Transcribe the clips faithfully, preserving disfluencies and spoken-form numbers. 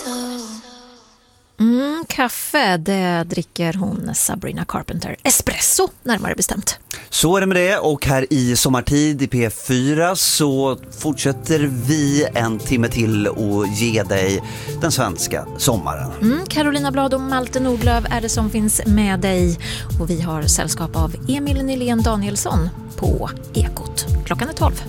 Mm, kaffe, det dricker hon Sabrina Carpenter. Espresso, närmare bestämt. Så är det med det, och här i Sommartid i P fyra så fortsätter vi en timme till och ge dig den svenska sommaren. Mm, Carolina Blad och Malte Nordlöf är det som finns med dig, och vi har sällskap av Emil Nylén Danielsson på Ekot. Klockan är tolv.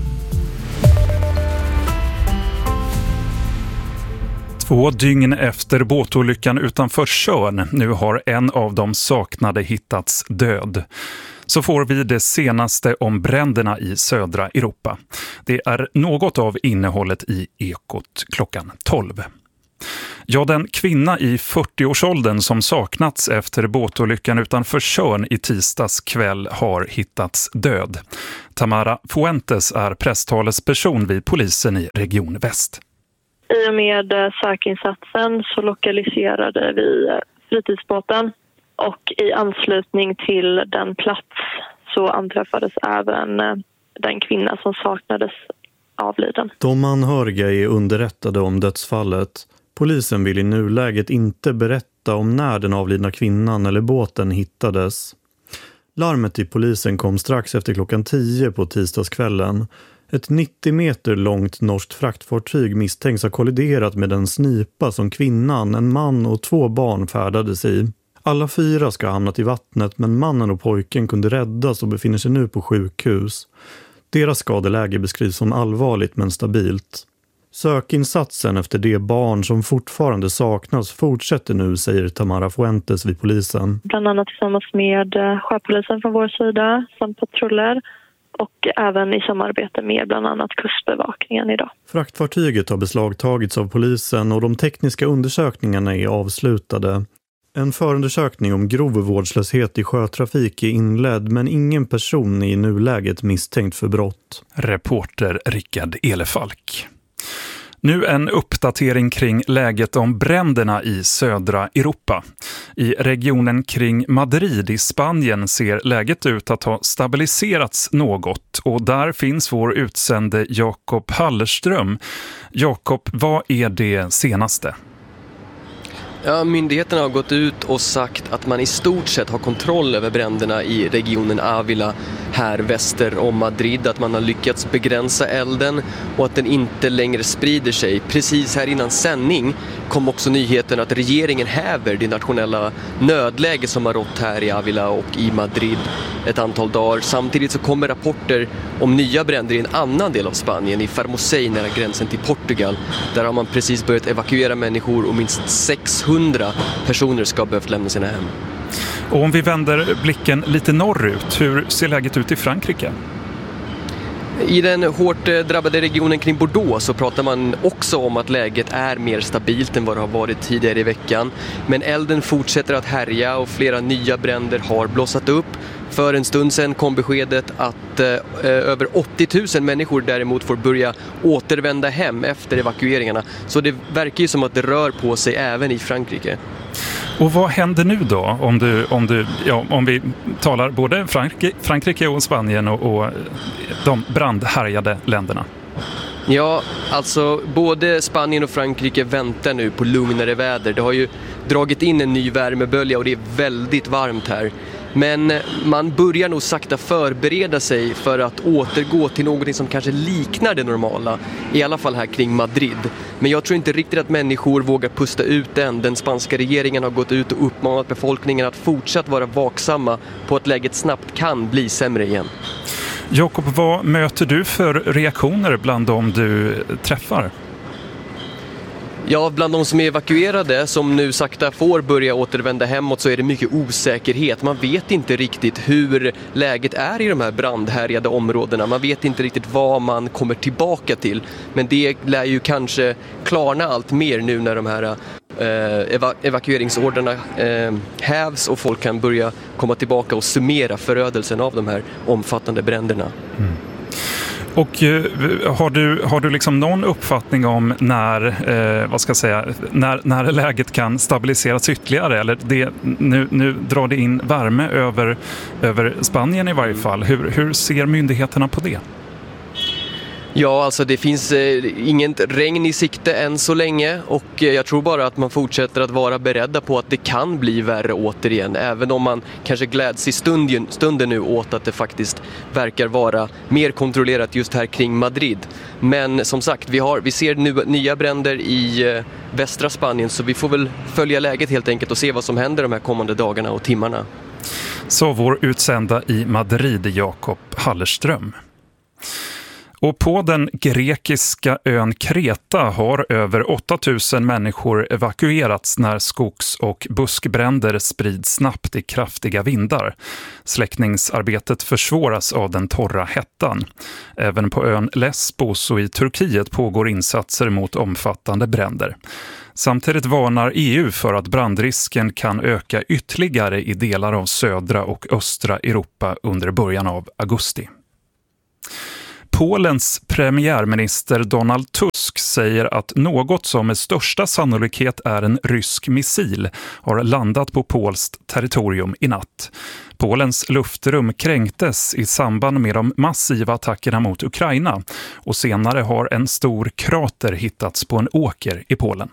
Två dygn efter båtolyckan utanför Tjörn, nu har en av de saknade hittats död. Så får vi det senaste om bränderna i södra Europa. Det är något av innehållet i Ekot klockan tolv. Ja, den kvinna i fyrtioårsåldern som saknats efter båtolyckan utanför Tjörn i tisdags kväll har hittats död. Tamara Fuentes är presstalesperson vid polisen i Region Väst. I och med sökinsatsen så lokaliserade vi fritidsbåten, och i anslutning till den plats så anträffades även den kvinna som saknades avliden. De anhöriga är underrättade om dödsfallet. Polisen vill i nuläget inte berätta om när den avlidna kvinnan eller båten hittades. Larmet till polisen kom strax efter klockan tio på tisdagskvällen. Ett nittio meter långt norskt fraktfartyg misstänks ha kolliderat med en snipa som kvinnan, en man och två barn färdades i. Alla fyra ska ha hamnat i vattnet, men mannen och pojken kunde räddas och befinner sig nu på sjukhus. Deras skadeläge beskrivs som allvarligt men stabilt. Sökinsatsen efter de barn som fortfarande saknas fortsätter nu, säger Tamara Fuentes vid polisen. Bland annat tillsammans med sjöpolisen från vår sida samt patruller, och även i samarbete med bland annat kustbevakningen idag. Fraktfartyget har beslagtagits av polisen och de tekniska undersökningarna är avslutade. En förundersökning om grov vårdslöshet i sjötrafik är inledd, men ingen person är i nuläget misstänkt för brott. Reporter Rickard Elefalk. Nu en uppdatering kring läget om bränderna i södra Europa. I regionen kring Madrid i Spanien ser läget ut att ha stabiliserats något, och där finns vår utsände Jakob Hallerström. Jakob, vad är det senaste? Ja, myndigheterna har gått ut och sagt att man i stort sett har kontroll över bränderna i regionen Ávila här väster om Madrid, att man har lyckats begränsa elden och att den inte längre sprider sig. Precis här innan sändning kom också nyheten att regeringen häver det nationella nödläge som har rått här i Ávila och i Madrid ett antal dagar. Samtidigt så kommer rapporter om nya bränder i en annan del av Spanien, i Fermosey nära gränsen till Portugal. Där har man precis börjat evakuera människor och minst sexhundra personer ska ha behövt lämna sina hem. Och om vi vänder blicken lite norrut, hur ser läget ut i Frankrike? I den hårt drabbade regionen kring Bordeaux så pratar man också om att läget är mer stabilt än vad det har varit tidigare i veckan. Men elden fortsätter att härja och flera nya bränder har blossat upp. För en stund sedan kom beskedet att eh, över åttio tusen människor däremot får börja återvända hem efter evakueringarna. Så det verkar ju som att det rör på sig även i Frankrike. Och vad händer nu då om, du, om, du, ja, om vi talar både Frankrike, Frankrike och Spanien och, och de brandhärjade länderna? Ja, alltså både Spanien och Frankrike väntar nu på lugnare väder. Det har ju dragit in en ny värmebölja och det är väldigt varmt här. Men man börjar nog sakta förbereda sig för att återgå till något som kanske liknar det normala. I alla fall här kring Madrid. Men jag tror inte riktigt att människor vågar pusta ut än. Den spanska regeringen har gått ut och uppmanat befolkningen att fortsatt vara vaksamma på att läget snabbt kan bli sämre igen. Jakob, vad möter du för reaktioner bland dem du träffar? Ja, bland de som är evakuerade som nu sakta får börja återvända hemåt så är det mycket osäkerhet. Man vet inte riktigt hur läget är i de här brandhärjade områdena. Man vet inte riktigt vad man kommer tillbaka till. Men det lär ju kanske klarna allt mer nu när de här eh, eva- evakueringsorderna eh, hävs och folk kan börja komma tillbaka och summera förödelsen av de här omfattande bränderna. Mm. Och eh, har du, har du liksom någon uppfattning om när, eh, vad ska jag säga, när, när läget kan stabiliseras ytterligare? Eller det, nu, nu drar det in värme över, över Spanien i varje fall. Hur, hur ser myndigheterna på det? Ja, alltså det finns eh, inget regn i sikte än så länge och eh, jag tror bara att man fortsätter att vara beredda på att det kan bli värre återigen. Även om man kanske gläds i stunden, stunden nu åt att det faktiskt verkar vara mer kontrollerat just här kring Madrid. Men som sagt, vi, har, vi ser nu nya bränder i eh, västra Spanien, så vi får väl följa läget helt enkelt och se vad som händer de här kommande dagarna och timmarna. Så vår utsända i Madrid, Jakob Hallerström. Och på den grekiska ön Kreta har över åtta tusen människor evakuerats när skogs- och buskbränder sprids snabbt i kraftiga vindar. Släckningsarbetet försvåras av den torra hettan. Även på ön Lesbos och i Turkiet pågår insatser mot omfattande bränder. Samtidigt varnar E U för att brandrisken kan öka ytterligare i delar av södra och östra Europa under början av augusti. Polens premiärminister Donald Tusk säger att något som med största sannolikhet är en rysk missil har landat på polskt territorium i natt. Polens luftrum kränktes i samband med de massiva attackerna mot Ukraina och senare har en stor krater hittats på en åker i Polen.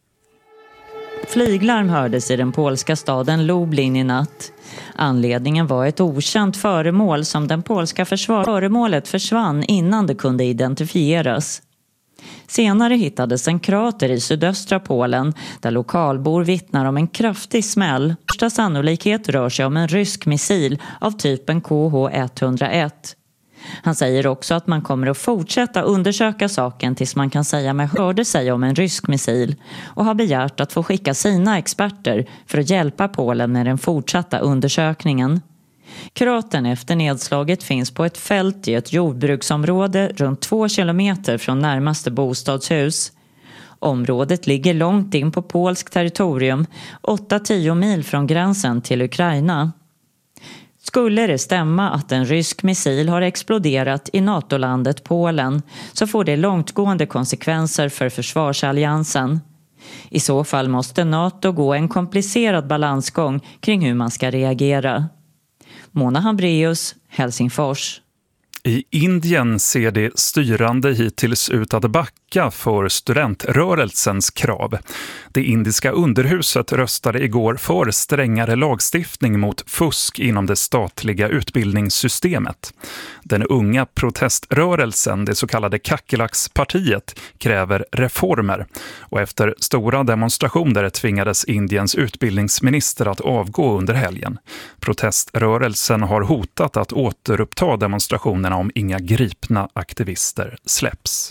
Flyglarm hördes i den polska staden Lublin i natt. Anledningen var ett okänt föremål som den polska försvar- föremålet försvann innan det kunde identifieras. Senare hittades en krater i sydöstra Polen där lokalbor vittnar om en kraftig smäll. Största sannolikhet rör sig om en rysk missil av typen K H ett noll ett. Han säger också att man kommer att fortsätta undersöka saken tills man kan säga med hörde sig om en rysk missil och har begärt att få skicka sina experter för att hjälpa Polen med den fortsatta undersökningen. Kratern efter nedslaget finns på ett fält i ett jordbruksområde runt två kilometer från närmaste bostadshus. Området ligger långt in på polsk territorium, åtta till tio mil från gränsen till Ukraina. Skulle det stämma att en rysk missil har exploderat i NATO-landet Polen så får det långtgående konsekvenser för försvarsalliansen. I så fall måste NATO gå en komplicerad balansgång kring hur man ska reagera. Mona Hambreus, Helsingfors. I Indien ser det styrande hittills ut att backa för studentrörelsens krav. Det indiska underhuset röstade igår för strängare lagstiftning mot fusk inom det statliga utbildningssystemet. Den unga proteströrelsen, det så kallade Kakelaks-partiet, kräver reformer. Och efter stora demonstrationer tvingades Indiens utbildningsminister att avgå under helgen. Proteströrelsen har hotat att återuppta demonstrationerna om inga gripna aktivister släpps.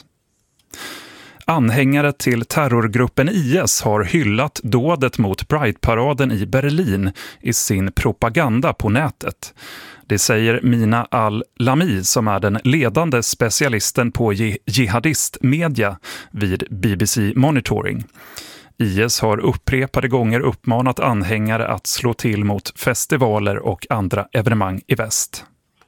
Anhängare till terrorgruppen I S har hyllat dådet mot Pride-paraden i Berlin i sin propaganda på nätet. Det säger Mina Al-Lami som är den ledande specialisten på jihadistmedia vid B B C Monitoring. I S har upprepade gånger uppmanat anhängare att slå till mot festivaler och andra evenemang i väst.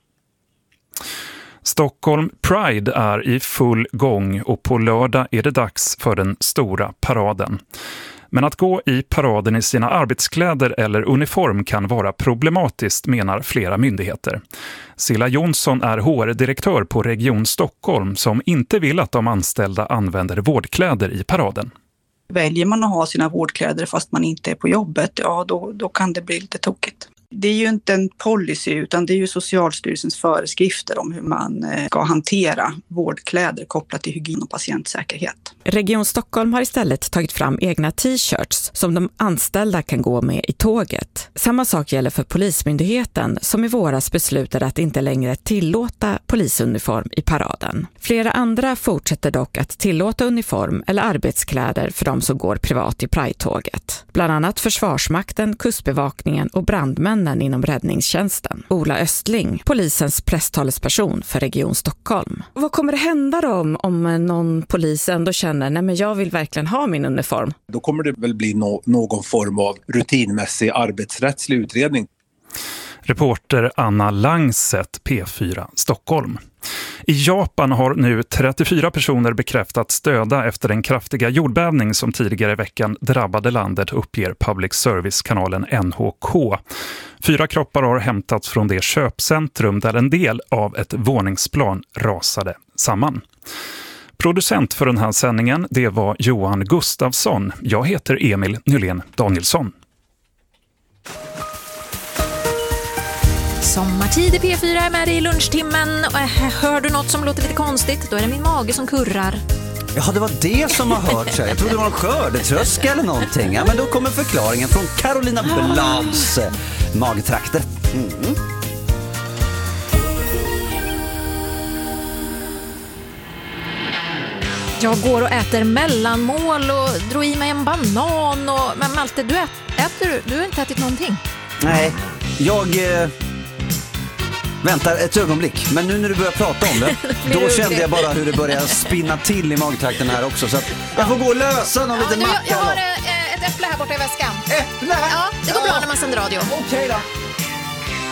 Stockholm Pride är i full gång och på lördag är det dags för den stora paraden. Men att gå i paraden i sina arbetskläder eller uniform kan vara problematiskt, menar flera myndigheter. Silla Jonsson är H R-direktör på Region Stockholm som inte vill att de anställda använder vårdkläder i paraden. Väljer man att ha sina vårdkläder fast man inte är på jobbet, ja då, då kan det bli lite tokigt. Det är ju inte en policy utan det är ju Socialstyrelsens föreskrifter om hur man ska hantera vårdkläder kopplat till hygien och patientsäkerhet. Region Stockholm har istället tagit fram egna t-shirts som de anställda kan gå med i tåget. Samma sak gäller för Polismyndigheten som i våras beslutade att inte längre tillåta polisuniform i paraden. Flera andra fortsätter dock att tillåta uniform eller arbetskläder för de som går privat i Pride-tåget. Bland annat Försvarsmakten, Kustbevakningen och brandmän inom räddningstjänsten. Ola Östling, polisens presstalesperson för Region Stockholm. Vad kommer det hända då om, om någon polis ändå känner nej men jag vill verkligen ha min uniform? Då kommer det väl bli no- någon form av rutinmässig arbetsrättslig utredning. Reporter Anna Langset, P fyra Stockholm. I Japan har nu trettiofyra personer bekräftats döda efter den kraftiga jordbävning som tidigare i veckan drabbade landet, uppger public service-kanalen N H K. Fyra kroppar har hämtats från det köpcentrum där en del av ett våningsplan rasade samman. Producent för den här sändningen, det var Johan Gustafsson. Jag heter Emil Nylén Danielsson. Sommartid i P fyra är med dig i lunchtimmen. Hör du något som låter lite konstigt, då är det min mage som kurrar. Ja, det var det som har hört sig. Jag trodde det var en skördetröska eller någonting. Ja, men då kommer förklaringen från Carolina Blads magtrakter. Mm. Jag går och äter mellanmål och drar i mig en banan. Och... Men Malte, du ät, äter du? Du har inte ätit någonting. Nej, jag eh, väntar ett ögonblick. Men nu när du börjar prata om det, då kände jag bara hur det börjar spinna till i magtrakten här också. Så att jag får gå och lösa någon ja, liten macka. Jag, jag har eh, ett äpple här borta i väskan. Äpple? Ja, det går ja. bra när man sänder radio. Okej då.